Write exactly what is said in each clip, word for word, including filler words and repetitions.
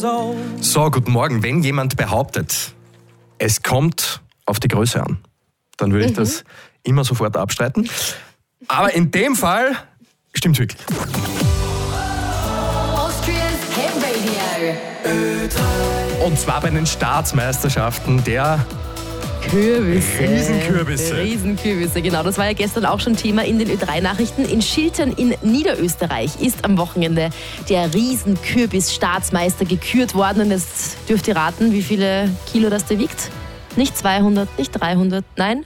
So, guten Morgen. Wenn jemand behauptet, es kommt auf die Größe an, dann würde ich mhm. das immer sofort abstreiten. Aber in dem Fall stimmt's wirklich. Und zwar bei den Staatsmeisterschaften der Kürbisse. Riesenkürbisse. Riesenkürbisse, genau. Das war ja gestern auch schon Thema in den Ö drei Nachrichten. In Schiltern in Niederösterreich ist am Wochenende der Riesenkürbis-Staatsmeister gekürt worden. Und jetzt dürft ihr raten, wie viele Kilo das der wiegt. Nicht zweihundert, nicht dreihundert, nein,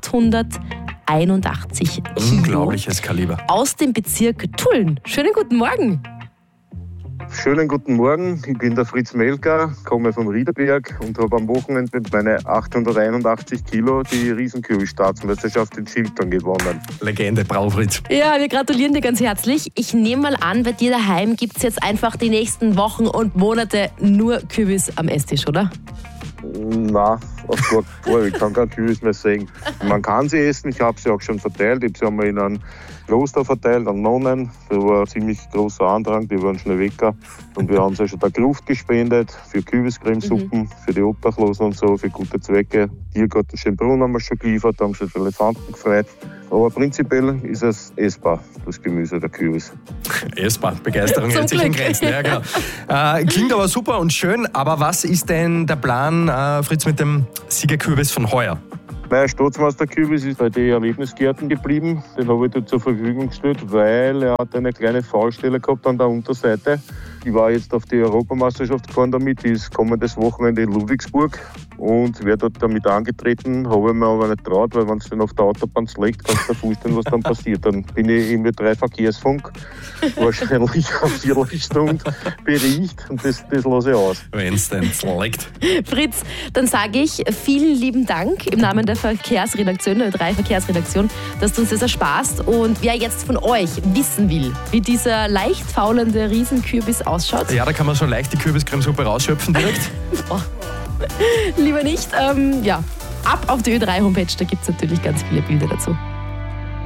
achthunderteinundachtzig Kilo. Unglaubliches Kaliber. Aus dem Bezirk Tulln. Schönen guten Morgen. Schönen guten Morgen, ich bin der Fritz Melker, komme vom Riederberg und habe am Wochenende mit meinen achthunderteinundachtzig Kilo die Riesenkürbis-Staatsmeisterschaft in Schiltern gewonnen. Legende, bravo Fritz. Ja, wir gratulieren dir ganz herzlich. Ich nehme mal an, bei dir daheim gibt es jetzt einfach die nächsten Wochen und Monate nur Kürbis am Esstisch, oder? Nein, auf gar keinen Fall. Ich kann keinen Kürbis mehr sehen. Man kann sie essen, ich habe sie auch schon verteilt. Ich habe sie einmal in einem Kloster verteilt, an Nonnen. Da war ein ziemlich großer Andrang, die waren schnell weg. Und wir haben sie schon der Gruft gespendet für Kürbiscremesuppen, mhm. für die Obdachlosen und so, für gute Zwecke. Tiergarten Schönbrunn haben wir schon geliefert, haben sich für Elefanten gefreut. Aber prinzipiell ist es essbar, das Gemüse, der Kürbis. Essbar, Begeisterung hält sich in Grenzen. Ja, genau. äh, klingt aber super und schön, aber was ist denn der Plan, äh, Fritz, mit dem Siegerkürbis von heuer? Mein Staatsmeisterkürbis ist bei den Erlebnisgärten geblieben. Den habe ich dort zur Verfügung gestellt, weil er hat eine kleine Faulstelle gehabt an der Unterseite. Ich war jetzt auf die Europameisterschaft gefahren damit, die ist kommendes Wochenende in Ludwigsburg und wäre dort damit angetreten, habe ich mir aber nicht traut, weil wenn es dann auf der Autobahn schlägt, kannst du dir vorstellen, was dann passiert. Dann bin ich im Ö drei Verkehrsfunk, wahrscheinlich auf Viertelstunde bericht und das, das lasse ich aus. Wenn es denn schlägt. Fritz, dann sage ich vielen lieben Dank im Namen der Verkehrsredaktion, der Ö drei Verkehrsredaktion, dass du uns das ersparst. Und wer jetzt von euch wissen will, wie dieser leicht faulende Riesenkürbis ausschaut. Ja, da kann man so leicht die Kürbiscremesuppe rausschöpfen direkt. Oh. Lieber nicht. Ähm, ja, ab auf die Ö drei Homepage, da gibt es natürlich ganz viele Bilder dazu.